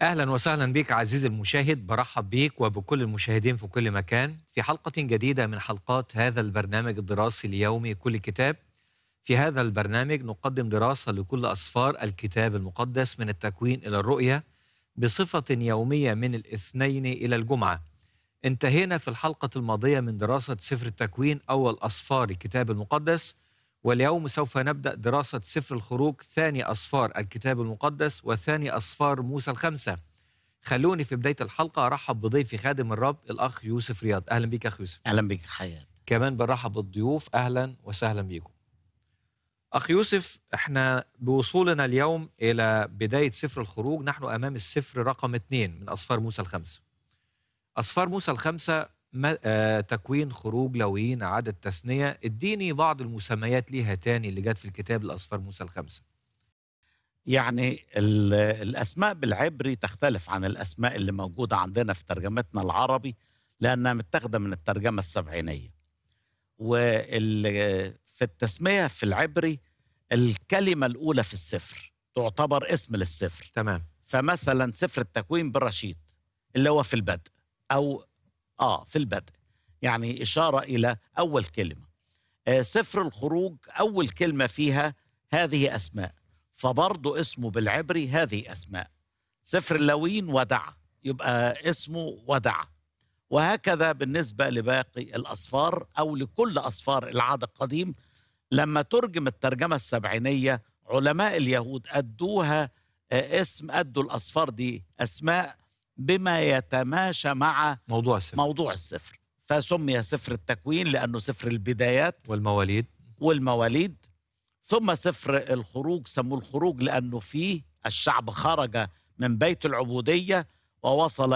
أهلا وسهلا بك عزيزي المشاهد، برحب بيك وبكل المشاهدين في كل مكان في حلقة جديدة من حلقات هذا البرنامج الدراسي اليومي كل كتاب. في هذا البرنامج نقدم دراسة لكل أسفار الكتاب المقدس من التكوين إلى الرؤية بصفة يومية من الاثنين إلى الجمعة. انتهينا في الحلقة الماضية من دراسة سفر التكوين أول أسفار الكتاب المقدس، واليوم سوف نبدأ دراسة سفر الخروج ثاني أسفار الكتاب المقدس وثاني أسفار موسى الخمسة. خلوني في بداية الحلقة أرحب بضيفي خادم الرب الأخ يوسف رياض. أهلا بك أخ يوسف. أهلا بك حياة. كمان برحب بالضيوف، أهلا وسهلا بكم. أخ يوسف، احنا بوصولنا اليوم إلى بداية سفر الخروج نحن أمام السفر رقم 2 من أسفار موسى الخمسة. أسفار موسى الخمسة تكوين، خروج، لاويين، عدد، تثنية. اديني بعض المسميات ليها تاني اللي جت في الكتاب لأسفار موسى الخمسة. يعني الأسماء بالعبري تختلف عن الأسماء اللي موجودة عندنا في ترجمتنا العربي، لأنها متاخدة من الترجمة السبعينية. وفي التسمية في العبري الكلمة الأولى في السفر تعتبر اسم للسفر. تمام. فمثلا سفر التكوين بالرشيد اللي هو في البدء، أو في البدء، يعني إشارة إلى أول كلمة. سفر الخروج أول كلمة فيها هذه أسماء، فبرضه اسمه بالعبري هذه أسماء. سفر اللاويين ودع، يبقى اسمه ودع. وهكذا بالنسبة لباقي الأسفار أو لكل أسفار العهد القديم. لما ترجم الترجمة السبعينية علماء اليهود أدوها أدوا الأسفار دي أسماء بما يتماشى مع موضوع السفر. فسمي سفر التكوين لأنه سفر البدايات والمواليد. ثم سفر الخروج سموه الخروج لأنه فيه الشعب خرج من بيت العبودية ووصل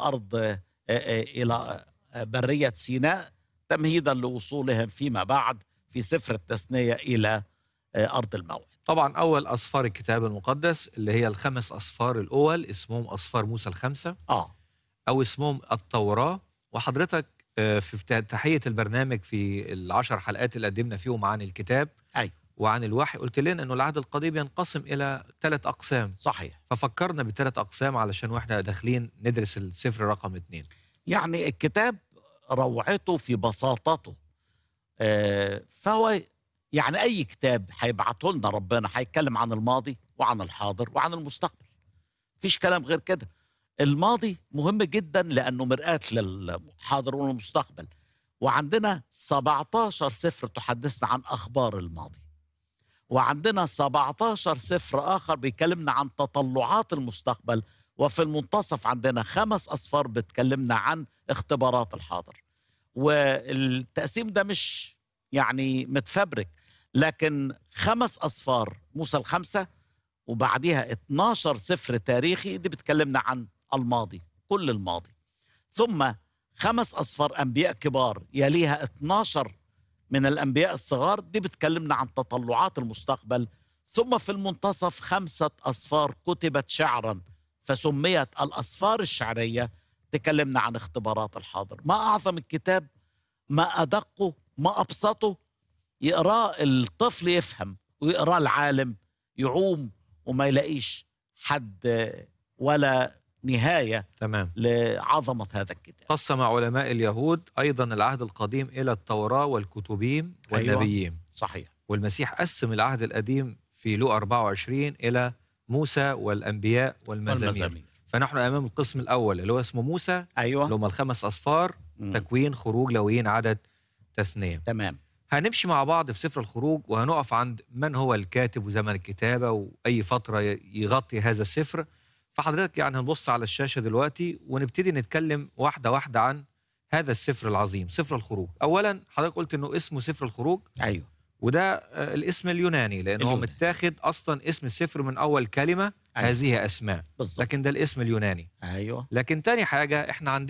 إلى برية سيناء تمهيدا لوصولهم فيما بعد في سفر التثنية إلى أرض الموعد. طبعا أول أسفار الكتاب المقدس اللي هي الخمس أسفار الأول اسمهم أسفار موسى الخمسة، أو اسمهم التوراة. وحضرتك في تحية البرنامج في ال10 حلقات اللي قدمنا فيهم عن الكتاب وعن الوحي قلت لنا أنه العهد القديم ينقسم إلى 3 أقسام. صحيح. ففكرنا ب3 أقسام علشان وإحنا داخلين ندرس السفر رقم 2. يعني الكتاب روعته في بساطته. فهو يعني أي كتاب هيبعته لنا ربنا هيتكلم عن الماضي وعن الحاضر وعن المستقبل، مفيش كلام غير كده. الماضي مهم جدا لأنه مرآة للحاضر والمستقبل، وعندنا 17 سفر تحدثنا عن أخبار الماضي، وعندنا 17 سفر آخر بيكلمنا عن تطلعات المستقبل، وفي المنتصف عندنا 5 أسفار بتكلمنا عن اختبارات الحاضر. والتقسيم ده مش يعني متفبرك، لكن 5 أسفار موسى الخمسة وبعديها 12 سفر تاريخي دي بتكلمنا عن الماضي، كل الماضي. ثم 5 أسفار أنبياء كبار يليها 12 من الأنبياء الصغار دي بتكلمنا عن تطلعات المستقبل. ثم في المنتصف 5 أسفار كتبت شعرا فسميت الأسفار الشعرية تكلمنا عن اختبارات الحاضر. ما أعظم الكتاب، ما أدقه، ما أبسطه. يقرأ الطفل يفهم، ويقرأ العالم يعوم وما يلاقيش حد ولا نهاية. تمام. لعظمة هذا الكتاب. قسم علماء اليهود أيضا العهد القديم إلى التوراة والكتبين والنبيين. صحيح. والمسيح قسم العهد القديم في لوقا 24 إلى موسى والأنبياء والمزامير. فنحن أمام القسم الأول اللي هو اسمه موسى، اللي هم ال5 أسفار تكوين، خروج، لاويين، عدد، تثنية. تمام. هنمشي مع بعض في سفر الخروج وهنقف عند من هو الكاتب وزمن الكتابة وأي فترة يغطي هذا السفر. فحضرتك يعني هنبص على الشاشة دلوقتي ونبتدي نتكلم واحدة واحدة عن هذا السفر العظيم سفر الخروج. أولا حضرتك قلت أنه اسمه سفر الخروج. وده الاسم اليوناني لأنه هو متاخد أصلا اسم السفر من أول كلمة. هذه أسماء. بالزبط. لكن ده الاسم اليوناني. أيوة. لكن تاني حاجة احنا عندنا